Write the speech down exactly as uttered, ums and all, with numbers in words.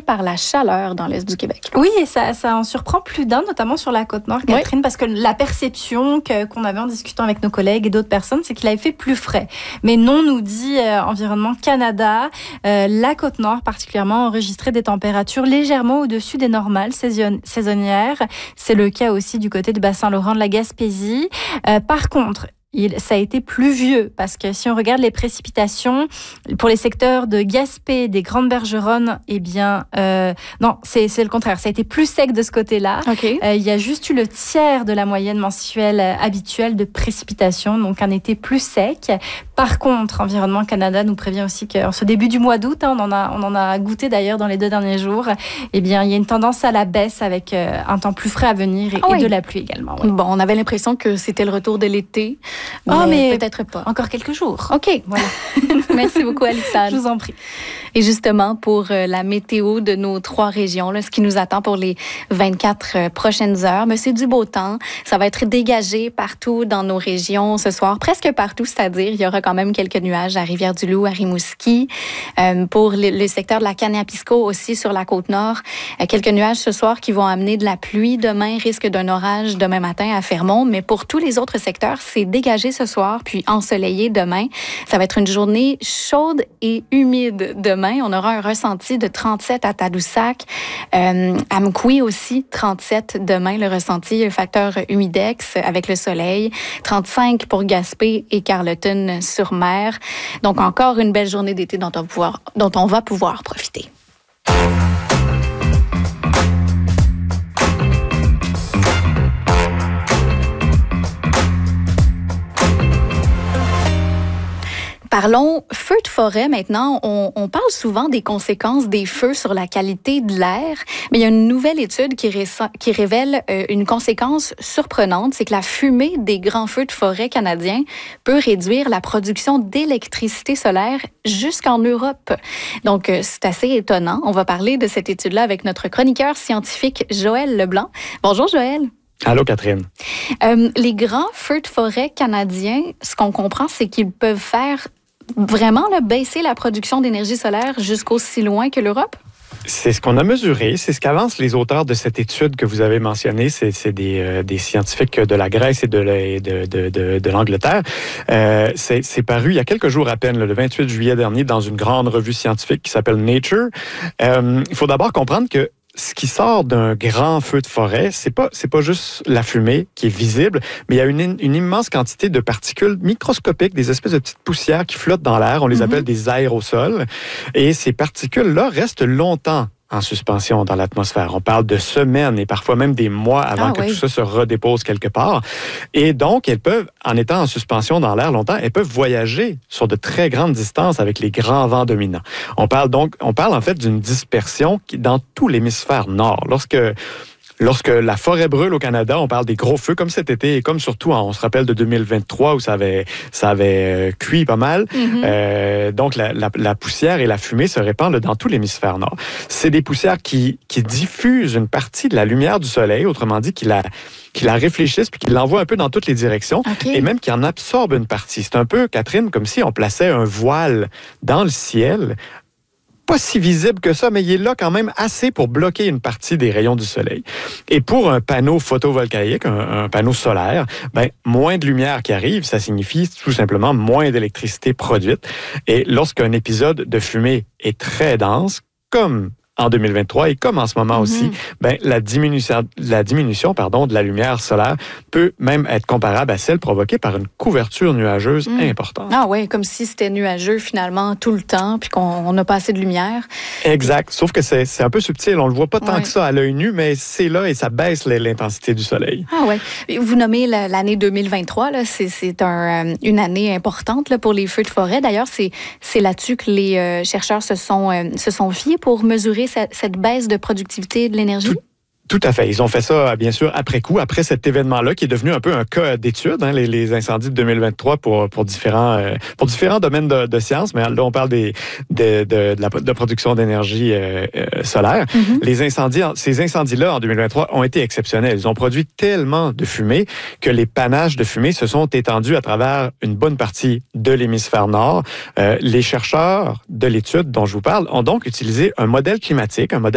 par la chaleur dans l'est du Québec. Oui, et ça, ça en surprend plus d'un, notamment sur la Côte-Nord, Catherine, oui. Parce que la perception que, qu'on avait en discutant avec nos collègues et d'autres personnes, c'est qu'il avait fait plus frais. Mais non, nous dit euh, Environnement Canada, euh, la Côte-Nord particulièrement enregistrait des températures légèrement au-dessus des normales saison- saisonnières. C'est le cas aussi du côté du bassin Laurent de la Gaspésie. Euh, par contre, Il, ça a été pluvieux parce que si on regarde les précipitations pour les secteurs de Gaspé, des Grandes Bergeronnes, eh bien, euh, non, c'est, c'est le contraire. Ça a été plus sec de ce côté-là. Okay. Euh, il y a juste eu le tiers de la moyenne mensuelle habituelle de précipitations, donc un été plus sec. Par contre, Environnement Canada nous prévient aussi qu'en ce début du mois d'août, hein, on en a, on en a goûté d'ailleurs dans les deux derniers jours, eh bien, il y a une tendance à la baisse avec euh, un temps plus frais à venir et, ah, et oui. de la pluie également. Oui. Bon, on avait l'impression que c'était le retour de l'été. Mais, oh, mais peut-être pas. Encore quelques jours. OK. Voilà. Merci beaucoup, Alexandre. Je vous en prie. Et justement, pour la météo de nos trois régions, là, ce qui nous attend pour les vingt-quatre prochaines heures, mais c'est du beau temps. Ça va être dégagé partout dans nos régions ce soir, presque partout, c'est-à-dire il y aura quand même quelques nuages à Rivière-du-Loup, à Rimouski. Euh, pour le, le secteur de la Kaniapisco aussi sur la Côte-Nord, euh, quelques nuages ce soir qui vont amener de la pluie. Demain, risque d'un orage demain matin à Fermont. Mais pour tous les autres secteurs, c'est dégagé ce soir, puis ensoleillé demain. Ça va être une journée chaude et humide demain. On aura un ressenti de trente-sept à Tadoussac. Euh, à Mkoui aussi, trente-sept demain, le ressenti, le facteur humidex avec le soleil. trente-cinq pour Gaspé et Carleton-sur-Mer. Donc, encore une belle journée d'été dont on, pouvoir, dont on va pouvoir profiter. Parlons feux de forêt maintenant. On, on parle souvent des conséquences des feux sur la qualité de l'air, mais il y a une nouvelle étude qui, récent, qui révèle euh, une conséquence surprenante, c'est que la fumée des grands feux de forêt canadiens peut réduire la production d'électricité solaire jusqu'en Europe. Donc, euh, c'est assez étonnant. On va parler de cette étude-là avec notre chroniqueur scientifique Joël Leblanc. Bonjour Joël. Allô, Catherine. Euh, les grands feux de forêt canadiens, ce qu'on comprend, c'est qu'ils peuvent faire vraiment là, baisser la production d'énergie solaire jusqu'aussi loin que l'Europe? C'est ce qu'on a mesuré, c'est ce qu'avancent les auteurs de cette étude que vous avez mentionnée. C'est, c'est des, euh, des scientifiques de la Grèce et de, la, de, de, de, de l'Angleterre. Euh, c'est, c'est paru il y a quelques jours à peine, le vingt-huit juillet dernier, dans une grande revue scientifique qui s'appelle Nature. Euh, il faut d'abord comprendre que ce qui sort d'un grand feu de forêt, c'est pas c'est pas juste la fumée qui est visible, mais il y a une, une immense quantité de particules microscopiques, des espèces de petites poussières qui flottent dans l'air. On les mm-hmm. appelle des aérosols. Et ces particules-là restent longtemps en suspension dans l'atmosphère. On parle de semaines et parfois même des mois avant ah, que oui. tout ça se redépose quelque part. Et donc, elles peuvent, en étant en suspension dans l'air longtemps, elles peuvent voyager sur de très grandes distances avec les grands vents dominants. On parle donc, on parle en fait d'une dispersion qui, dans tout l'hémisphère nord. Lorsque Lorsque la forêt brûle au Canada, on parle des gros feux comme cet été et comme surtout, on se rappelle de deux mille vingt-trois où ça avait, ça avait cuit pas mal. Mm-hmm. Euh, donc, la, la, la poussière et la fumée se répandent dans tout l'hémisphère nord. C'est des poussières qui, qui diffusent une partie de la lumière du soleil, autrement dit, qui la, qui la réfléchissent puis qui l'envoient un peu dans toutes les directions okay. et même qui en absorbent une partie. C'est un peu, Catherine, comme si on plaçait un voile dans le ciel, pas si visible que ça, mais il est là quand même assez pour bloquer une partie des rayons du soleil. Et pour un panneau photovoltaïque, un, un panneau solaire, ben, moins de lumière qui arrive, ça signifie tout simplement moins d'électricité produite. Et lorsqu'un épisode de fumée est très dense, comme en deux mille vingt-trois et comme en ce moment mm-hmm. aussi, ben, la diminution, la diminution pardon, de la lumière solaire peut même être comparable à celle provoquée par une couverture nuageuse mm. importante. Ah oui, comme si c'était nuageux finalement tout le temps puis qu'on n'a pas assez de lumière. Exact, sauf que c'est, c'est un peu subtil, on ne le voit pas tant ouais. que ça à l'œil nu, mais c'est là et ça baisse l'intensité du soleil. Ah oui, vous nommez l'année deux mille vingt-trois, là, c'est, c'est un, une année importante là, pour les feux de forêt. D'ailleurs, c'est, c'est là-dessus que les euh, chercheurs se sont, euh, se sont fiés pour mesurer cette, cette baisse de productivité de l'énergie? Tout, tout à fait. Ils ont fait ça, bien sûr, après coup, après cet événement-là, qui est devenu un peu un cas d'étude, hein, les, les incendies de deux mille vingt-trois pour, pour, différents, euh, pour différents domaines de, de sciences, mais là, on parle des, de, de, de la de production d'énergie euh, euh, solaire. Mm-hmm. Les incendies, ces incendies-là, en deux mille vingt-trois, ont été exceptionnels. Ils ont produit tellement de fumée que les panaches de fumée se sont étendus à travers une bonne partie de l'hémisphère nord. Euh, les chercheurs de l'étude dont je vous parle ont donc utilisé un modèle climatique, un modèle